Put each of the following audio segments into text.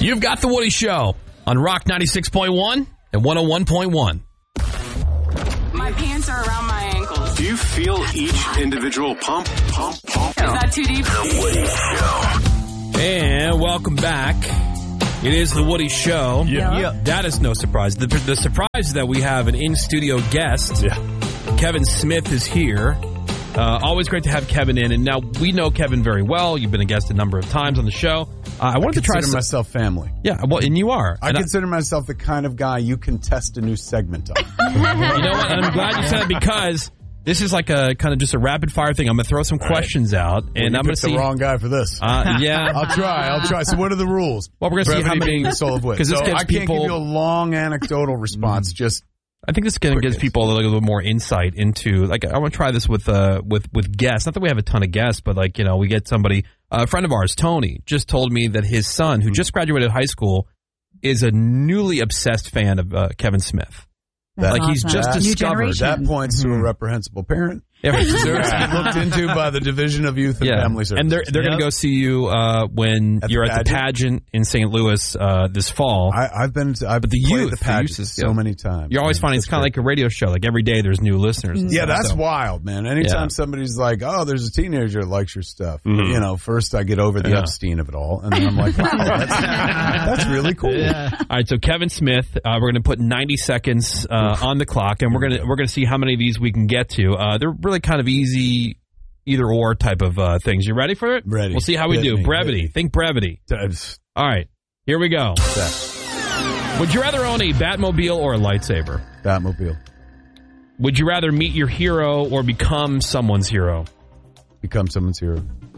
You've got The Woody Show on Rock 96.1 and 101.1. My pants are around my ankles. Do you feel each individual pump? Is that too deep? The Woody Show. And welcome back. It is The Woody Show. Yeah. That is no surprise. The surprise is that we have an in-studio guest. Yeah. Kevin Smith is here. Always great to have Kevin in. And now we know Kevin very well. You've been a guest a number of times on the show. I wanted to try consider myself family. Yeah, well, and you are. I consider myself the kind of guy you can test a new segment on. You know what? And I'm glad you said it because this is like a kind of just a rapid fire thing. I'm going to throw some questions out, and I'm going to see the wrong guy for this. Yeah, I'll try. So, what are the rules? Well, we're going to see how many the soul of wit. because this gives I can't people. give you a long anecdotal response. Just I think this kind of gives people a little bit more insight into. Like, I want to try this with guests. Not that we have a ton of guests, but like we get somebody. A friend of ours, Tony, just told me that his son, who just graduated high school, is a newly obsessed fan of Kevin Smith. That's like he's just discovered. That points to a reprehensible parent. Deserves to be looked into by the Division of Youth and Family Services. And they're going to go see you when you're at the pageant in St. Louis this fall. I've played the pageant so many times. You're always finding it's kind of like a radio show. Like every day there's new listeners. Yeah, that's wild, man. Anytime somebody's like, oh, there's a teenager that likes your stuff. First I get over the Epstein of it all. And then I'm like, wow, that's really cool. Yeah. All right, so Kevin Smith, we're going to put 90 seconds on the clock. And we're going to see how many of these we can get to. They're really kind of easy either or type of things. You ready for it? Ready. We'll see how we do. Brevity. Think brevity. All right. Here we go. Would you rather own a Batmobile or a lightsaber? Batmobile. Would you rather meet your hero or become someone's hero? Become someone's hero.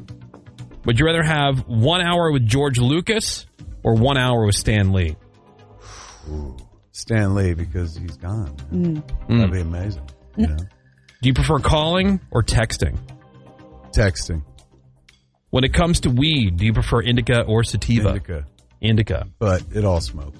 Would you rather have 1 hour with George Lucas or 1 hour with Stan Lee? Ooh, Stan Lee, because he's gone. That'd be amazing. You know? Do you prefer calling or texting? Texting. When it comes to weed, do you prefer indica or sativa? Indica. But it all smokes.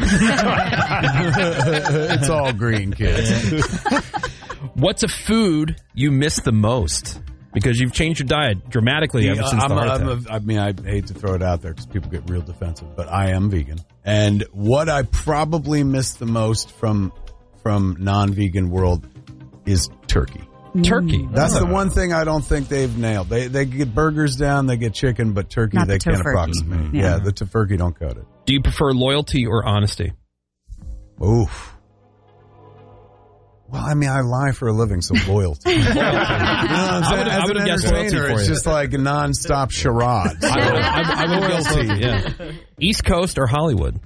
It's all green, kids. What's a food you miss the most? Because you've changed your diet dramatically ever since the heart attack. I hate to throw it out there because people get real defensive, but I am vegan. And what I probably miss the most from non-vegan world is turkey. Turkey. That's the one thing I don't think they've nailed. They get burgers down, they get chicken, but turkey they can't approximate. Yeah, the tofurkey don't cut it. Do you prefer loyalty or honesty? Oof. Well, I mean, I lie for a living, so loyalty. You know what I'm saying? As an entertainer, it's just like a nonstop charade. So I would loyalty. Yeah. East Coast or Hollywood?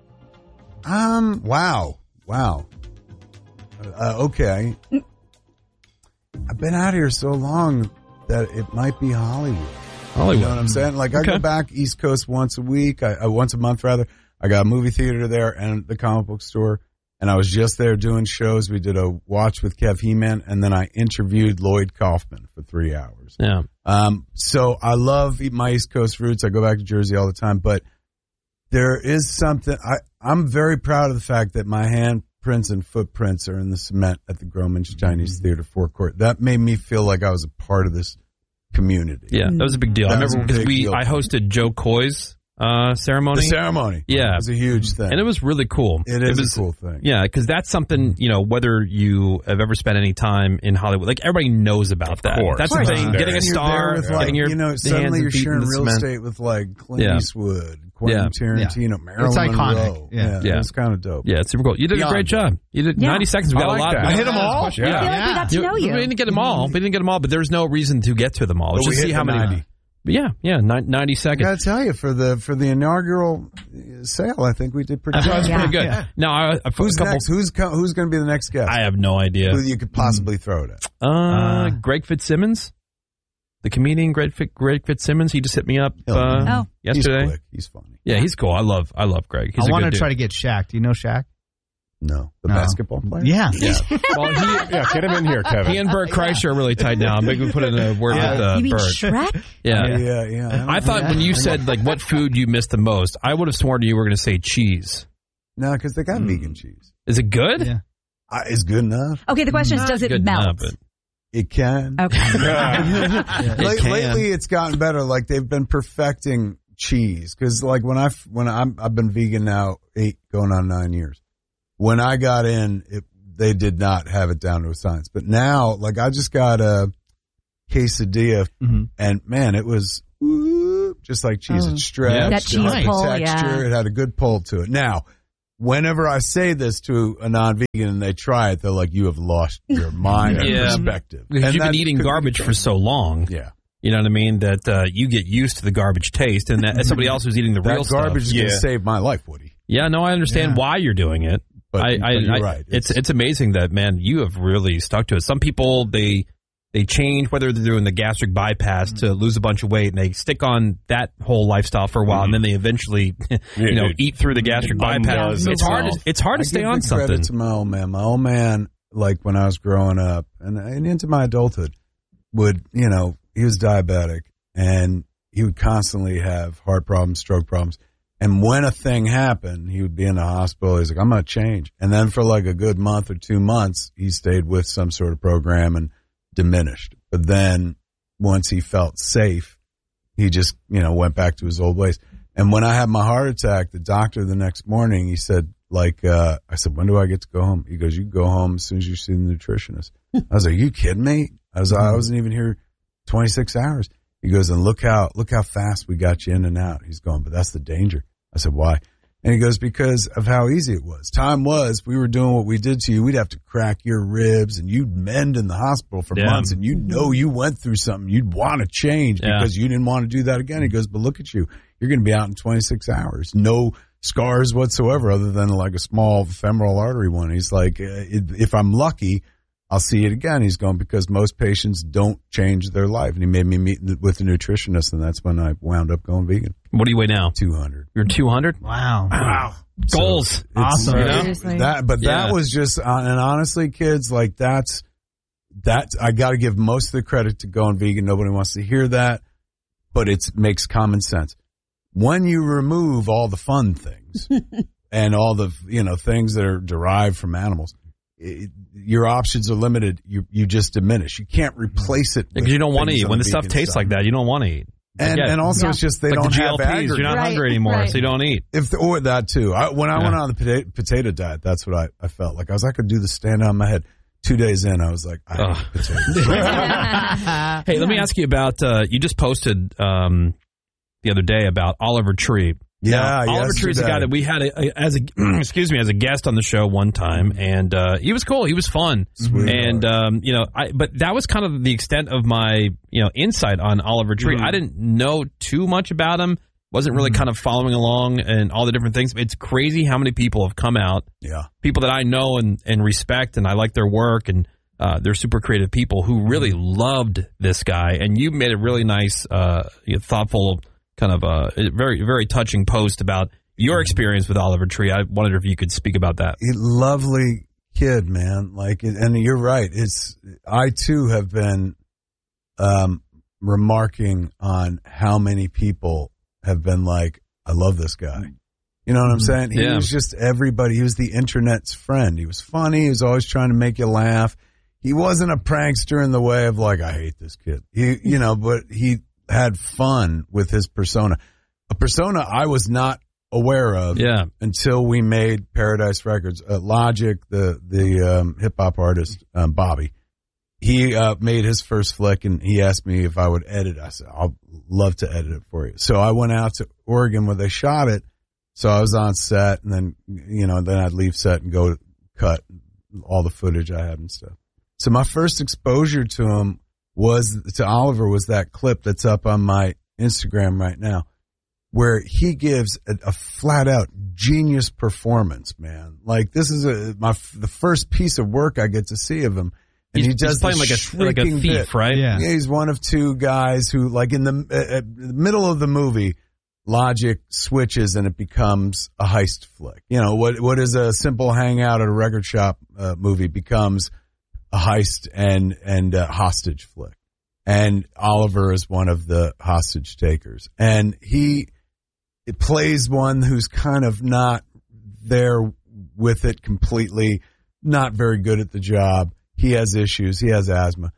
Wow. Okay. I've been out here so long that it might be Hollywood. You know what I'm saying? Like, I go back East Coast once a week, once a month rather. I got a movie theater there and the comic book store. And I was just there doing shows. We did a Watch with Kev He-Man, and then I interviewed Lloyd Kaufman for 3 hours. Yeah. So I love my East Coast roots. I go back to Jersey all the time. But there is something. I'm very proud of the fact that my handprints and footprints are in the cement at the Groman's Chinese Theater forecourt. That made me feel like I was a part of this community. Yeah, that was a big deal. I remember because I hosted Joe Coy's ceremony. The ceremony. Yeah. It was a huge thing. And it was really cool. It was a cool thing. Yeah, because that's something, whether you have ever spent any time in Hollywood, like everybody knows about that. Course. That's the thing. Getting a star, getting your suddenly you're sharing real cement. estate with like Clint Eastwood, Quentin Tarantino, Marilyn It's iconic. Monroe. Yeah. It's kind of dope. Yeah, it's super cool. You did a great job. You did 90 seconds. We got a lot. I hit them all. I feel like we got to know you. We didn't get them all. But there's no reason to get to them all. But Just see how many. 90. Yeah, 90 seconds. I gotta tell you, for the inaugural sale, I think we did pretty good. Pretty good. Yeah. Now, who's next? Who's going to be the next guest? I have no idea. Who you could possibly throw it at? Greg Fitzsimmons, the comedian Greg Fitzsimmons. He just hit me up yesterday. He's quick. He's funny. Yeah, he's cool. I love Greg. He's I want to dude. try to get Shaq. Do you know Shaq? No, the basketball player. Yeah. Well, get him in here, Kevin. He and Bert Kreischer are really tied now. Maybe we put in a word with You mean Bert. Shrek? Yeah. I thought when you said like what food you miss the most, I would have sworn you were going to say cheese. No, because they got vegan cheese. Is it good? Yeah. It's good enough. Okay, the question is, does it melt? It can. Okay. Lately, it's gotten better. Like they've been perfecting cheese. Cause like I've been vegan now 8 going on 9 years. When I got in, they did not have it down to a science, but now like I just got a quesadilla and man, it was just like cheese. It stretched. That cheese pull, texture. It had a good pull to it. Now, whenever I say this to a non-vegan and they try it, they're like, you have lost your mind and perspective. Because you've been eating garbage for so long. Yeah. You know what I mean? That you get used to the garbage taste, and as somebody else who's eating the real stuff. That garbage is going to save my life, Woody. Yeah, no, I understand why you're doing it. But you're right. It's amazing that, man, you have really stuck to it. Some people, they change, whether they're doing the gastric bypass to lose a bunch of weight, and they stick on that whole lifestyle for a while, and then they eventually, eat through the gastric bypass. It's hard to stay on something. Credit to my old man. My old man, like when I was growing up and into my adulthood, would, he was diabetic, and he would constantly have heart problems, stroke problems. And when a thing happened, he would be in the hospital. He's like, I'm going to change. And then for like a good month or 2 months, he stayed with some sort of program and diminished. But then once he felt safe, he just, went back to his old ways. And when I had my heart attack, the doctor the next morning, he said, I said, when do I get to go home? He goes, you go home as soon as you see the nutritionist. I was like, are you kidding me? I wasn't even here 26 hours. He goes, and look how fast we got you in and out. He's going, but that's the danger. I said, why? And he goes, because of how easy it was. Time was, we were doing what we did to you. We'd have to crack your ribs, and you'd mend in the hospital for months, and you went through something. You'd want to change because you didn't want to do that again. He goes, but look at you. You're going to be out in 26 hours. No scars whatsoever other than like a small femoral artery one. He's like, if I'm lucky, I'll see it again. He's going, because most patients don't change their life. And he made me meet with a nutritionist, and that's when I wound up going vegan. What do you weigh now? 200. You're 200? Wow. Goals. So awesome. That was just, and honestly, kids, like that's, I got to give most of the credit to going vegan. Nobody wants to hear that, but it makes common sense. When you remove all the fun things and all the, things that are derived from animals, your options are limited. You just diminish. You can't replace it because you don't want to eat. When the stuff tastes like that, you don't want to eat. And also it's just they don't have aggregates. You're not hungry anymore, so you don't eat. Or that too. When I went on the potato diet, that's what I felt like. I could do the stand on my head. 2 days in, I was like, I hate potatoes. Hey, let me ask you about, you just posted the other day about Oliver Tree. Yeah, Oliver Tree is a guy that we had as a guest on the show one time, and he was cool. He was fun, and but that was kind of the extent of my insight on Oliver Tree. I didn't know too much about him. Wasn't really kind of following along and all the different things. It's crazy how many people have come out. Yeah, people that I know and respect, and I like their work, and they're super creative people who really loved this guy. And you made a really nice, thoughtful, kind of very, very touching post about your experience with Oliver Tree. I wondered if you could speak about that. Lovely kid, man. And you're right. I too have been remarking on how many people have been like, I love this guy. You know what I'm saying? He was just everybody. He was the internet's friend. He was funny. He was always trying to make you laugh. He wasn't a prankster in the way of like, I hate this kid. But he had fun with his persona. A persona I was not aware of until we made Paradise Records. Logic, the hip hop artist, Bobby, he made his first flick, and he asked me if I would edit. I said, I'll love to edit it for you. So I went out to Oregon where they shot it. So I was on set, and then, then I'd leave set and go cut all the footage I had and stuff. So my first exposure to him to Oliver was that clip that's up on my Instagram right now, where he gives a flat out genius performance, man. Like, this is the first piece of work I get to see of him. And he does playing like a thief, bit. Right? Yeah, he's one of two guys who, like, in the middle of the movie, Logic switches and it becomes a heist flick. What is a simple hangout at a record shop movie becomes a heist and a hostage flick. And Oliver is one of the hostage takers. And he plays one who's kind of not there with it completely, not very good at the job. He has issues. He has asthma.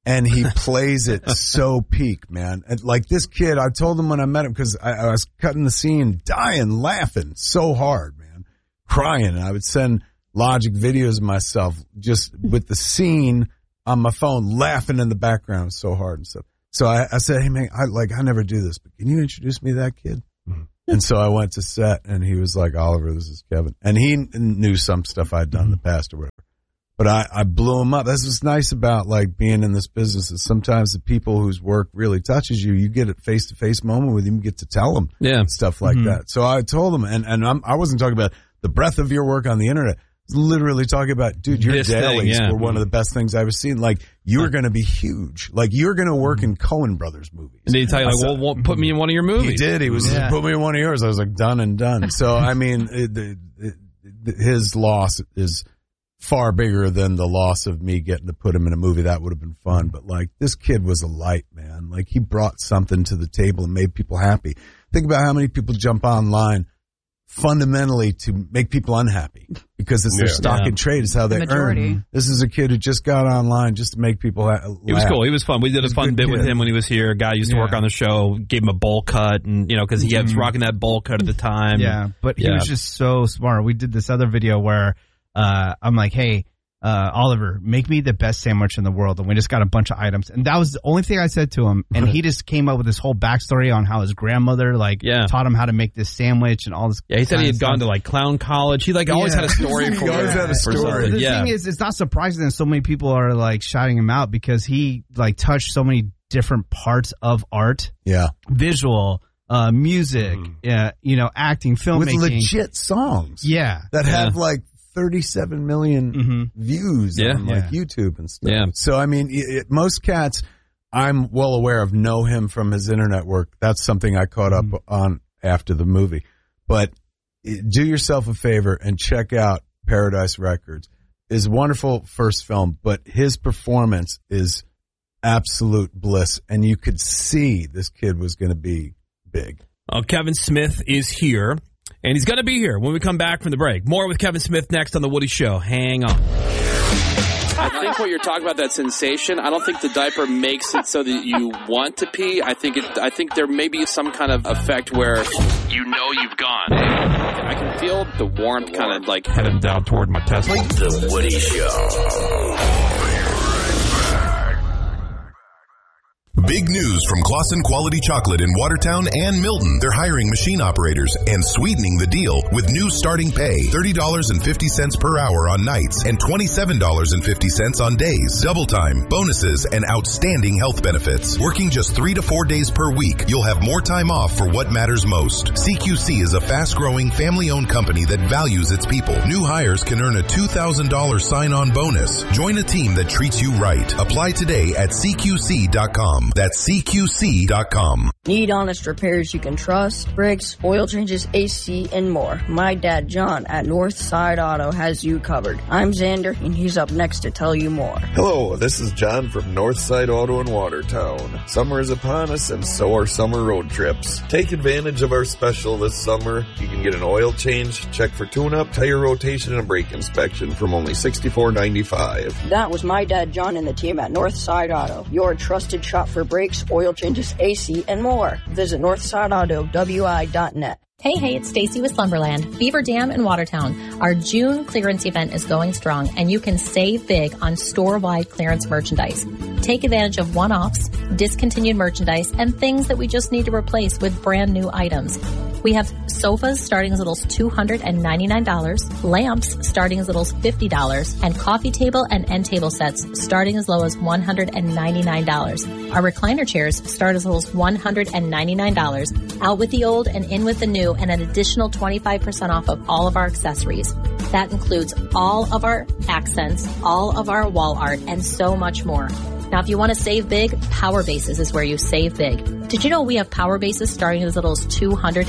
And he plays it so peak, man. And like this kid, I told him when I met him, because I was cutting the scene, dying, laughing so hard, man, crying. And I would send Logic videos of myself just with the scene on my phone, laughing in the background so hard and stuff. So I said, hey, man, I never do this, but can you introduce me to that kid? Mm-hmm. And so I went to set, and he was like, Oliver, this is Kevin. And he knew some stuff I'd done in the past or whatever. But I blew him up. That's what's nice about like being in this business is sometimes the people whose work really touches you, you get a face-to-face moment with them, you get to tell them stuff like that. So I told him, and I wasn't talking about the breadth of your work on the internet. I was literally talking about, dude, your dailies were one of the best things I've ever seen. Like, you're going to be huge. Like, you're going to work in Coen Brothers movies. And did he tell you, like, well, put me in one of your movies? He did. He was put me in one of yours. I was like, done and done. So, I mean, his loss is far bigger than the loss of me getting to put him in a movie. That would have been fun. But like, this kid was a light, man. Like, he brought something to the table and made people happy. Think about how many people jump online fundamentally to make people unhappy because it's their stock and trade. Is how they earn. This is a kid who just got online just to make people laugh. It was cool. He was fun. We did a fun bit with him when he was here. A guy used to work on the show, gave him a bowl cut, and because he was rocking that bowl cut at the time. Yeah, but he was just so smart. We did this other video where I'm like, hey, Oliver, make me the best sandwich in the world. And we just got a bunch of items. And that was the only thing I said to him. And he just came up with this whole backstory on how his grandmother taught him how to make this sandwich and all this. Yeah, he said he had gone to like clown college. He always had a story for He always had a story. The thing is, it's not surprising that so many people are like shouting him out because he like touched so many different parts of art. Yeah. Visual, music, acting, filmmaking. With legit songs. Yeah. That have like 37 million views on like YouTube and stuff. Yeah. So, I mean, most cats I'm well aware of know him from his internet work. That's something I caught up on after the movie. But do yourself a favor and check out Paradise Records. His wonderful first film, but his performance is absolute bliss. And you could see this kid was going to be big. Kevin Smith is here. And he's going to be here when we come back from the break. More with Kevin Smith next on The Woody Show. Hang on. I think what you're talking about, that sensation, I don't think the diaper makes it so that you want to pee. I think there may be some kind of effect where you know you've gone. I can feel the warmth kind of like heading down toward my testicles. The Woody Show. Big news from Claussen Quality Chocolate in Watertown and Milton. They're hiring machine operators and sweetening the deal with new starting pay, $30.50 per hour on nights and $27.50 on days. Double time, bonuses, and outstanding health benefits. Working just 3 to 4 days per week, you'll have more time off for what matters most. CQC is a fast-growing, family-owned company that values its people. New hires can earn a $2,000 sign-on bonus. Join a team that treats you right. Apply today at CQC.com. That's CQC.com. Need honest repairs you can trust? Brakes, oil changes, AC, and more. My dad, John, at Northside Auto has you covered. I'm Xander, and he's up next to tell you more. Hello, this is John from Northside Auto in Watertown. Summer is upon us, and so are summer road trips. Take advantage of our special this summer. You can get an oil change, check for tune-up, tire rotation, and a brake inspection from only $64.95. That was my dad, John, and the team at Northside Auto, your trusted shop for brakes, oil changes, AC, and more. Visit NorthsideAutoWI.net. Hey, it's Stacy with Slumberland, Beaver Dam in Watertown. Our June clearance event is going strong, and you can save big on store-wide clearance merchandise. Take advantage of one-offs, discontinued merchandise, and things that we just need to replace with brand new items. We have sofas starting as little as $299, lamps starting as little as $50, and coffee table and end table sets starting as low as $199. Our recliner chairs start as little as $199. Out with the old and in with the new, and an additional 25% off of all of our accessories. That includes all of our accents, all of our wall art, and so much more. Now, if you want to save big, Power Bases is where you save big. Did you know we have Power Bases starting as little as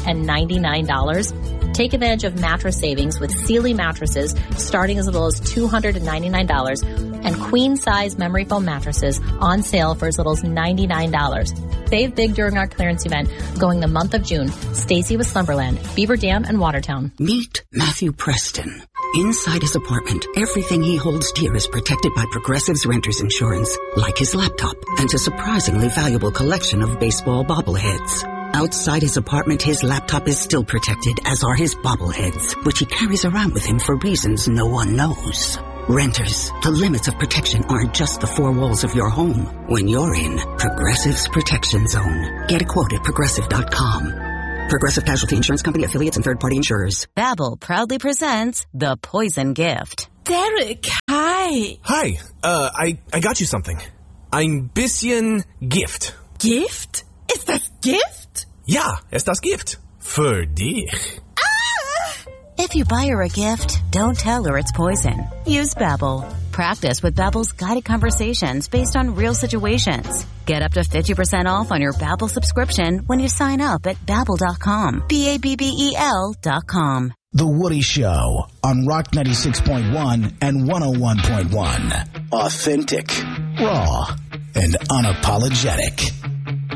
$299? Take advantage of mattress savings with Sealy mattresses starting as little as $299 and queen-size memory foam mattresses on sale for as little as $99. Save big during our clearance event going the month of June. Stacy with Slumberland, Beaver Dam, and Watertown. Meet Matthew Preston, Inside his apartment, everything he holds dear is protected by Progressive's renter's insurance, like his laptop and a surprisingly valuable collection of baseball bobbleheads. Outside his apartment, his laptop is still protected, as are his bobbleheads, which he carries around with him for reasons no one knows. Renters, the limits of protection aren't just the four walls of your home. When you're in Progressive's Protection Zone. Get a quote at Progressive.com. Progressive Casualty Insurance Company, affiliates, and third-party insurers. Babbel proudly presents The Poison Gift. Derek, hi. Hi, I got you something. Ein bisschen Gift. Gift? Ist das Gift? Ja, ist das Gift. Für dich. If you buy her a gift, don't tell her it's poison. Use Babbel. Practice with Babbel's guided conversations based on real situations. Get up to 50% off on your Babbel subscription when you sign up at Babbel.com. Babbel.com. The Woody Show on Rock 96.1 and 101.1. Authentic, raw, and unapologetic.